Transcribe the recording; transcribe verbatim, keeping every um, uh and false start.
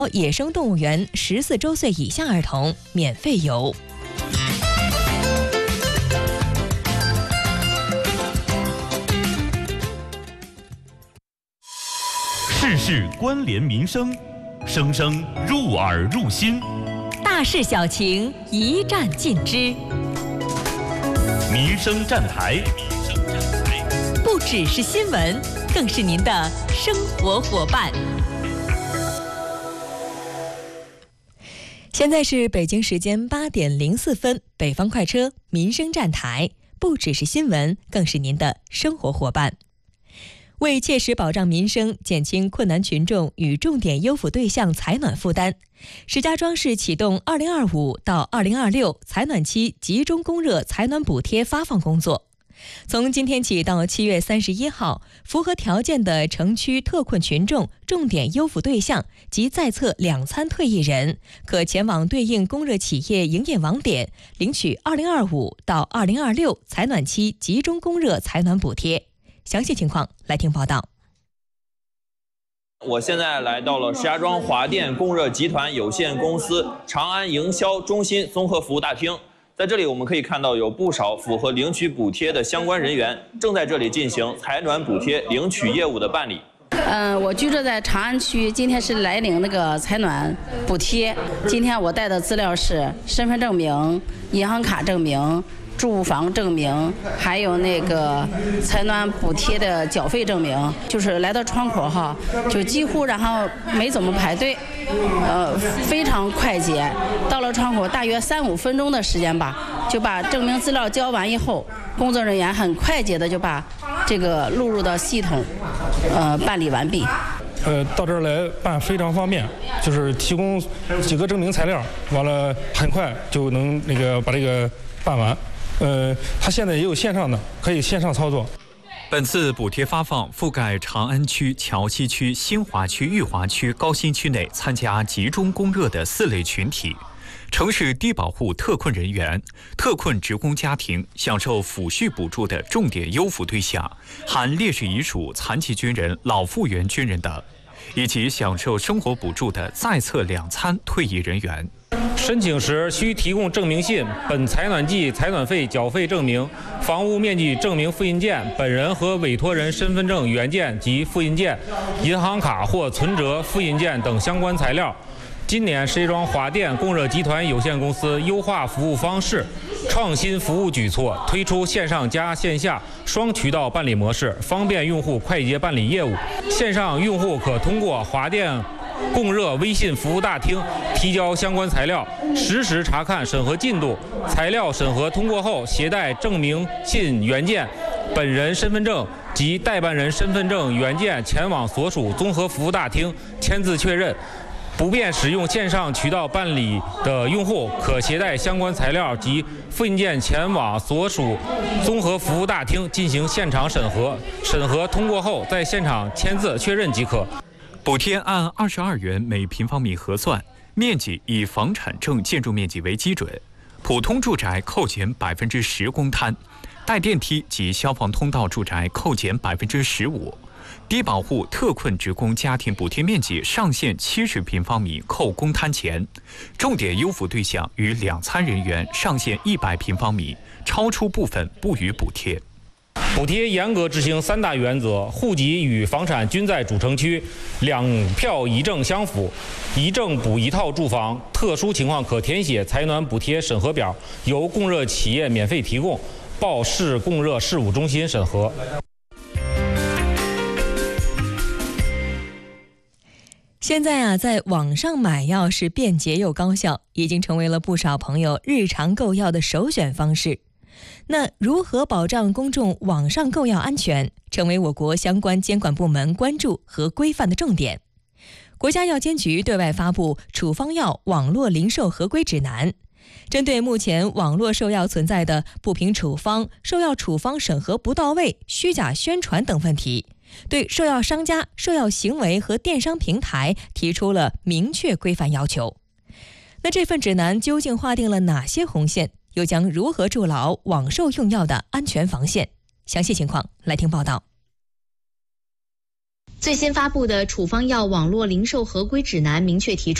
野生动物园十四周岁以下儿童免费游。 事事关联民生，生生入耳入心。 大事小情，一站尽知。 民生站台， 不只是新闻，更是您的生活伙伴。现在是北京时间八点零四分，北方快车民生站台，不只是新闻，更是您的生活伙伴。为切实保障民生，减轻困难群众与重点优抚对象采暖负担，石家庄市启动二零二五到二零二六采暖期集中供热采暖补贴发放工作。从今天起到七月三十一号，符合条件的城区特困群众、重点优抚对象及在册两参退役人，可前往对应供热企业营业网点领取二零二五到二零二六采暖期集中供热采暖补贴。详细情况来听报道。 我现在来到了石家庄华电供热集团有限公司长安营销中心综合服务大厅。在这里我们可以看到有不少符合领取补贴的相关人员正在这里进行采暖补贴领取业务的办理。 嗯、呃，我居住在长安区，今天是来领那个采暖补贴。今天我带的资料是身份证明、银行卡证明、住房证明，还有那个采暖补贴的缴费证明。就是来到窗口哈，就几乎然后没怎么排队，呃，非常快捷。到了窗口大约三五分钟的时间吧，就把证明资料交完以后，工作人员很快捷的就把这个录入到系统，呃，办理完毕。 呃，到这儿来办非常方便，就是提供几个证明材料，完了很快就能那个把这个办完。呃，它现在也有线上的，可以线上操作。 本次补贴发放覆盖长安区、桥西区、新华区、裕华区、高新区内参加集中供热的四类群体：城市低保户特困人员、特困职工家庭、享受抚恤补助的重点优抚对象，含烈士遗属、残疾军人、老复员军人等，以及享受生活补助的在册两参退役人员。 申请时需提供证明信、本采暖季采暖费缴费证明、房屋面积证明复印件、本人和委托人身份证原件及复印件、银行卡或存折复印件等相关材料。今年石家庄华电供热集团有限公司优化服务方式、创新服务举措，推出线上加线下双渠道办理模式，方便用户快捷办理业务。线上用户可通过华电供热微信服务大厅提交相关材料，实时查看审核进度。材料审核通过后，携带证明信原件、本人身份证及代办人身份证原件前往所属综合服务大厅签字确认。不便使用线上渠道办理的用户，可携带相关材料及复印件前往所属综合服务大厅进行现场审核，审核通过后在现场签字确认即可。 补贴按二十二元每平方米核算，面积以房产证建筑面积为基准，普通住宅扣减百分之十公摊，带电梯及消防通道住宅扣减百分之十五。低保户特困职工家庭补贴面积上限七十平方米扣公摊钱，重点优抚对象与两参人员上限一百平方米，超出部分不予补贴。 补贴严格执行三大原则：户籍与房产均在主城区，两票一证相符，一证补一套住房。特殊情况可填写采暖补贴审核表，由供热企业免费提供，报市供热事务中心审核。 现在啊，在网上买药是便捷又高效，已经成为了不少朋友日常购药的首选方式。那如何保障公众网上购药安全，成为我国相关监管部门关注和规范的重点。国家药监局对外发布《处方药网络零售合规指南》，针对目前网络售药存在的不凭处方、售药处方审核不到位、虚假宣传等问题，对售药商家、售药行为和电商平台提出了明确规范要求。那这份指南究竟划定了哪些红线，又将如何筑牢网售用药的安全防线？详细情况来听报道。 最新发布的处方药网络零售合规指南明确提出。